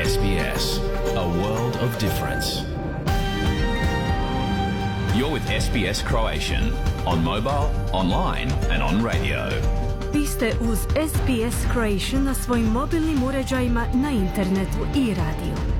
SBS, a world of difference. You're with SBS Croatian on mobile, online and on radio. Vi ste uz SBS Croatian na svojim mobilnim uređajima, na internetu i radiju.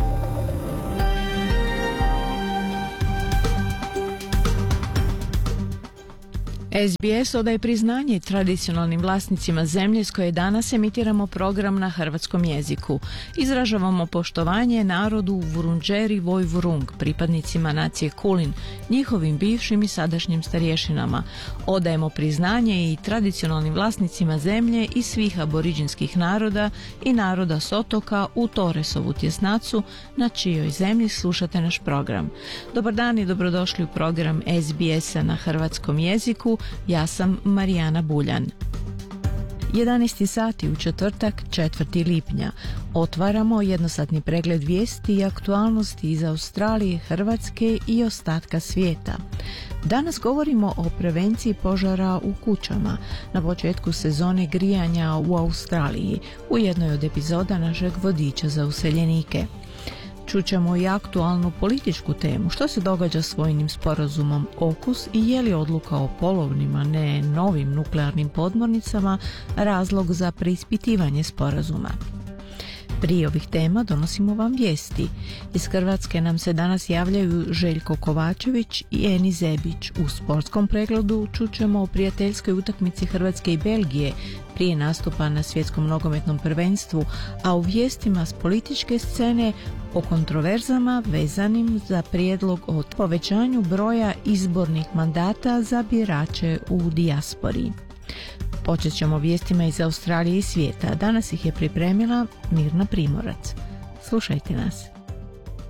SBS odaje priznanje tradicionalnim vlasnicima zemlje s koje danas emitiramo program na hrvatskom jeziku. Izražavamo poštovanje narodu Vurundjeri Vojvurung, pripadnicima nacije Kulin, njihovim bivšim i sadašnjim starješinama. Odajemo priznanje i tradicionalnim vlasnicima zemlje i svih aboriđinskih naroda i naroda s otoka u Torresovu tjesnacu, na čijoj zemlji slušate naš program. Dobar dan i dobrodošli u program SBS-a na hrvatskom jeziku. Ja sam Marijana Buljan. 11. sati u četvrtak, 4. lipnja. Otvaramo jednosatni pregled vijesti i aktualnosti iz Australije, Hrvatske i ostatka svijeta. Danas govorimo o prevenciji požara u kućama na početku sezone grijanja u Australiji, u jednoj od epizoda našeg vodiča za useljenike. Čućemo i aktualnu političku temu, što se događa s vojnim sporazumom AUKUS i je li odluka o polovnim, a ne novim nuklearnim podmornicama razlog za preispitivanje sporazuma. Prije ovih tema donosimo vam vijesti. Iz Hrvatske nam se danas javljaju Željko Kovačević i Eni Zebić. U sportskom pregledu čućemo o prijateljskoj utakmici Hrvatske i Belgije prije nastupa na svjetskom nogometnom prvenstvu, a u vijestima s političke scene o kontroverzama vezanim za prijedlog o povećanju broja izbornih mandata za birače u dijaspori. Počet ćemo vijestima iz Australije i svijeta. Danas ih je pripremila Mirna Primorac. Slušajte nas.